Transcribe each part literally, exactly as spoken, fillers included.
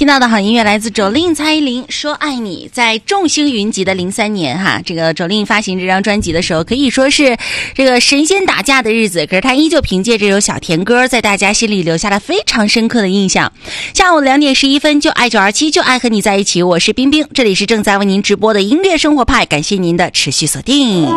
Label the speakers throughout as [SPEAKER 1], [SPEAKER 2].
[SPEAKER 1] 听到的好音乐来自Jolin蔡依林说爱你。在众星云集的零三年哈，这个Jolin发行这张专辑的时候，可以说是这个神仙打架的日子，可是他依旧凭借这首小甜歌在大家心里留下了非常深刻的印象。下午两点十一分，就爱九二七，就爱和你在一起，我是冰冰，这里是正在为您直播的音乐生活派，感谢您的持续锁定。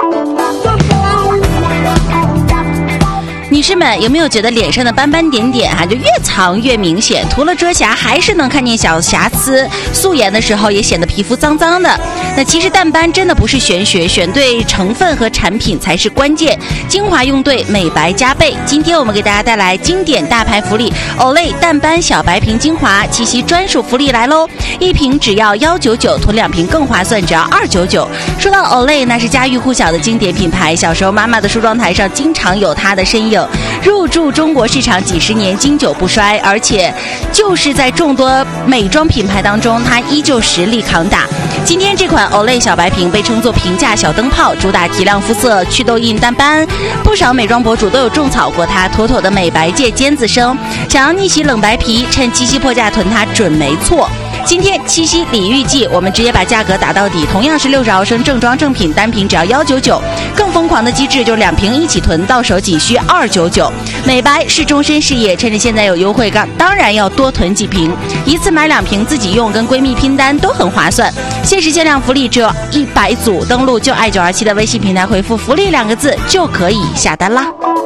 [SPEAKER 1] 女士们有没有觉得脸上的斑斑点点哈、啊，就越藏越明显，涂了遮瑕还是能看见小瑕疵，素颜的时候也显得皮肤脏脏的。那其实淡斑真的不是玄学，选对成分和产品才是关键，精华用对，美白加倍。今天我们给大家带来经典大牌福利 Olay 淡斑小白瓶精华，七夕专属福利来喽，一瓶只要一百九十九，囤两瓶更划算，只要二百九十九。说到 Olay， 那是家喻户晓的经典品牌，小时候妈妈的梳妆台上经常有它的身影，入驻中国市场几十年，经久不衰，而且就是在众多美妆品牌当中，它依旧实力扛打。今天这款 Olay 小白瓶被称作平价小灯泡，主打提亮肤色、祛痘印、淡斑，不少美妆博主都有种草过它，妥妥的美白界尖子生。想要逆袭冷白皮，趁七夕破价囤它准没错。今天七夕礼遇季，我们直接把价格打到底，同样是六十毫升正装正品，单瓶只要一百九十九。更疯狂的机制就是两瓶一起囤，到手仅需二百九十九。美白是终身事业，趁着现在有优惠，当然要多囤几瓶，一次买两瓶自己用，跟闺蜜拼单都很划算。限时限量福利只有一百组，登录就爱九二七的微信平台回复福利两个字就可以下单啦。